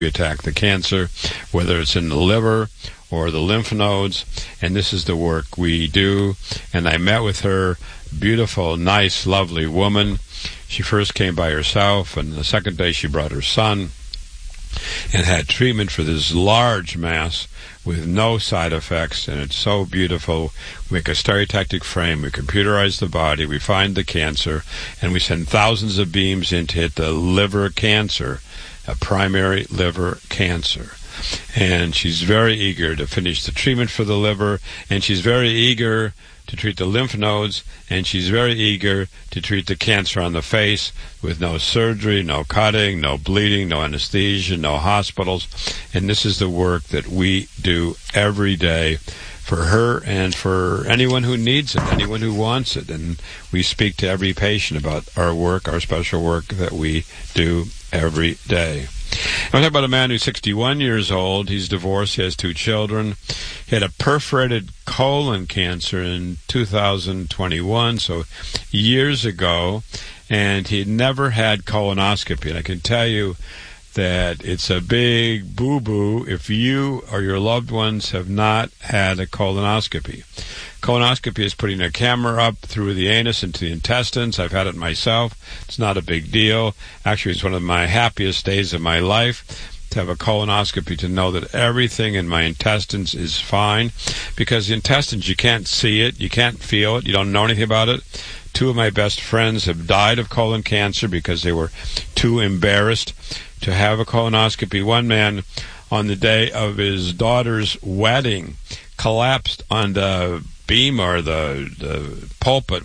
attack the cancer, whether it's in the liver or the lymph nodes, and this is the work we do. And I met with her, beautiful, nice, lovely woman. She first came by herself, and the second day she brought her son and had treatment for this large mass with no side effects, and it's so beautiful. We make a stereotactic frame, we computerize the body, we find the cancer, and we send thousands of beams in to hit the liver cancer, a primary liver cancer. And she's very eager to finish the treatment for the liver, and she's very eager to treat the lymph nodes, and she's very eager to treat the cancer on the face with no surgery, no cutting, no bleeding, no anesthesia, no hospitals. And this is the work that we do every day for her and for anyone who needs it, anyone who wants it. And we speak to every patient about our work, our special work that we do every day. I'm talking about a man who's 61 years old. He's divorced. He has 2 children. He had a perforated colon cancer in 2021, so years ago, and he never had colonoscopy. And I can tell you that it's a big boo-boo if you or your loved ones have not had a colonoscopy. Colonoscopy is putting a camera up through the anus into the intestines. I've had it myself. It's not a big deal. Actually, it's one of my happiest days of my life to have a colonoscopy, to know that everything in my intestines is fine. Because the intestines, you can't see it, you can't feel it, you don't know anything about it. 2 of my best friends have died of colon cancer because they were too embarrassed to have a colonoscopy. One man, on the day of his daughter's wedding, collapsed on the beam or the pulpit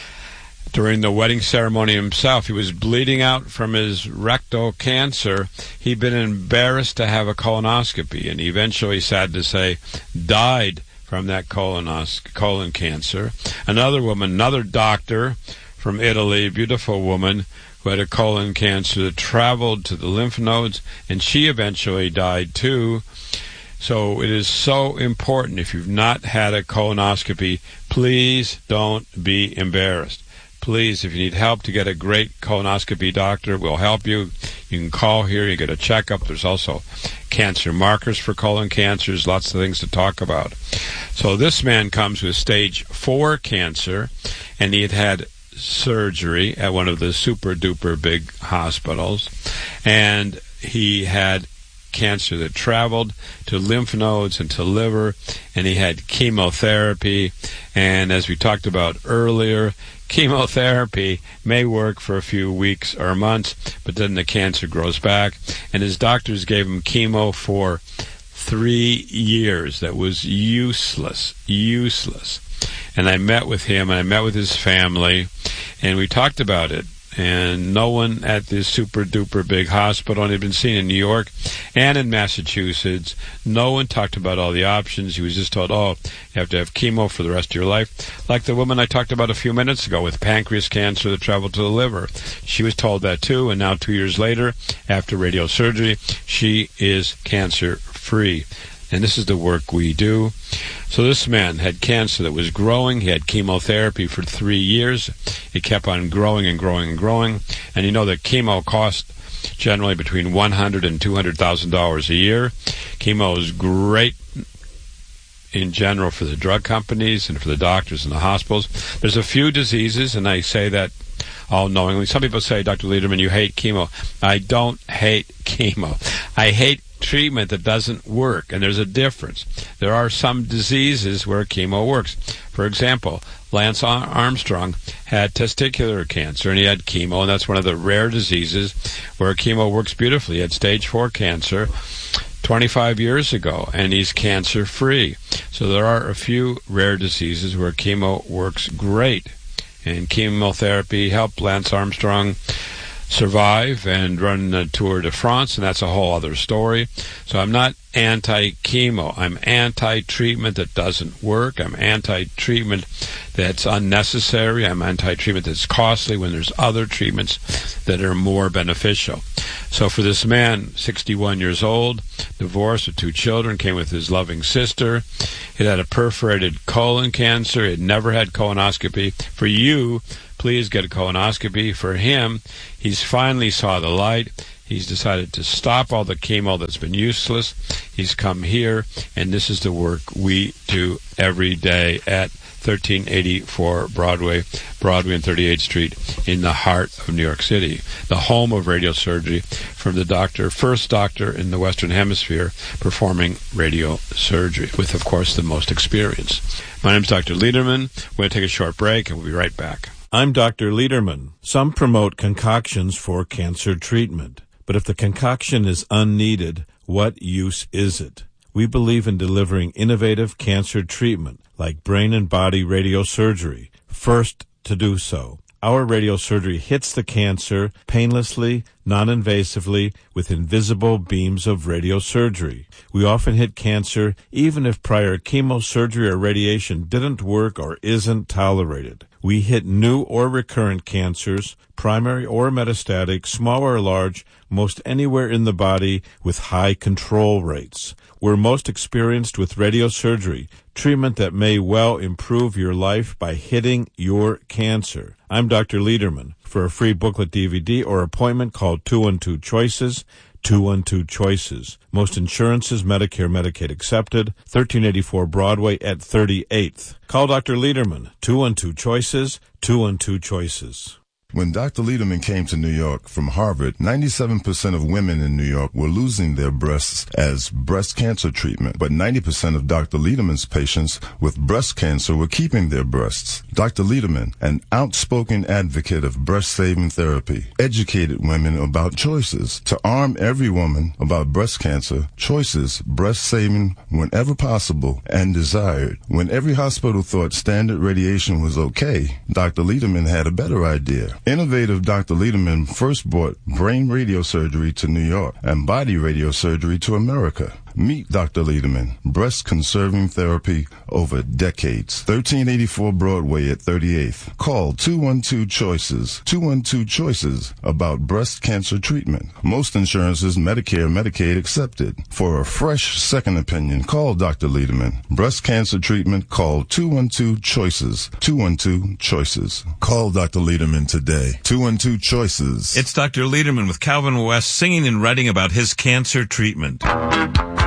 during the wedding ceremony himself. He was bleeding out from his rectal cancer. He'd been embarrassed to have a colonoscopy, and he eventually, sad to say, died from that colon cancer. Another woman, another doctor from Italy, beautiful woman, who had a colon cancer that traveled to the lymph nodes, and she eventually died too. So it is so important, if you've not had a colonoscopy, please don't be embarrassed. Please, if you need help to get a great colonoscopy doctor, we'll help you. You can call here, you get a checkup. There's also cancer markers for colon cancers, lots of things to talk about. So this man comes with stage 4 cancer, and he had had surgery at one of the super-duper big hospitals, and he had cancer that traveled to lymph nodes and to liver, and he had chemotherapy. And as we talked about earlier, chemotherapy may work for a few weeks or months, but then the cancer grows back, and his doctors gave him chemo for 3 years. That was useless. And I met with him, and I met with his family, and we talked about it. And no one at this super-duper big hospital, and he'd been seen in New York and in Massachusetts, no one talked about all the options. He was just told, you have to have chemo for the rest of your life. Like the woman I talked about a few minutes ago with pancreas cancer that traveled to the liver. She was told that too, and now 2 years later, after radiosurgery, she is cancer-free. And this is the work we do. So this man had cancer that was growing. He had chemotherapy for 3 years. It kept on growing and growing and growing. And you know that chemo costs generally between $100,000 and $200,000 a year. Chemo is great in general for the drug companies and for the doctors and the hospitals. There's a few diseases, and I say that all-knowingly. Some people say, Dr. Lederman, you hate chemo. I don't hate chemo. I hate treatment that doesn't work, and there's a difference. There are some diseases where chemo works. For example, Lance Armstrong had testicular cancer, and he had chemo, and that's one of the rare diseases where chemo works beautifully. He had stage 4 cancer 25 years ago, and he's cancer-free. So there are a few rare diseases where chemo works great, and chemotherapy helped Lance Armstrong survive and run the Tour de France, and that's a whole other story. So I'm not anti-chemo. I'm anti-treatment that doesn't work. I'm anti-treatment that's unnecessary. I'm anti-treatment that's costly when there's other treatments that are more beneficial. So for this man, 61 years old, divorced with 2 children, came with his loving sister. He had a perforated colon cancer. He had never had colonoscopy. For you, please get a colonoscopy. For him, he's finally saw the light. He's decided to stop all the chemo that's been useless. He's come here, and this is the work we do every day at 1384 Broadway and 38th Street in the heart of New York City, the home of radiosurgery, from the first doctor in the Western Hemisphere performing radiosurgery with, of course, the most experience. My name's Dr. Lederman. We're going to take a short break, and we'll be right back. I'm Dr. Lederman. Some promote concoctions for cancer treatment, but if the concoction is unneeded, what use is it? We believe in delivering innovative cancer treatment like brain and body radiosurgery, first to do so. Our radiosurgery hits the cancer painlessly, non-invasively, with invisible beams of radiosurgery. We often hit cancer even if prior chemosurgery or radiation didn't work or isn't tolerated. We hit new or recurrent cancers, primary or metastatic, small or large, most anywhere in the body with high control rates. We're most experienced with radiosurgery, treatment that may well improve your life by hitting your cancer. I'm Dr. Lederman. For a free booklet DVD or appointment, call 212 Choices, 212 Choices. Most insurances, Medicare, Medicaid accepted, 1384 Broadway at 38th. Call Dr. Lederman, 212 Choices, 212 Choices. When Dr. Lederman came to New York from Harvard, 97% of women in New York were losing their breasts as breast cancer treatment, but 90% of Dr. Lederman's patients with breast cancer were keeping their breasts. Dr. Lederman, an outspoken advocate of breast-saving therapy, educated women about choices. To arm every woman about breast cancer, choices, breast-saving whenever possible and desired. When every hospital thought standard radiation was okay, Dr. Lederman had a better idea. Innovative Dr. Lederman first brought brain radiosurgery to New York and body radiosurgery to America. Meet Dr. Lederman, breast-conserving therapy over decades. 1384 Broadway at 38th. Call 212-CHOICES, 212-CHOICES about breast cancer treatment. Most insurances, Medicare, Medicaid accepted. For a fresh second opinion, call Dr. Lederman. Breast cancer treatment, call 212-CHOICES, 212-CHOICES. Call Dr. Lederman today. 212-CHOICES. It's Dr. Lederman with Calvin West singing and writing about his cancer treatment.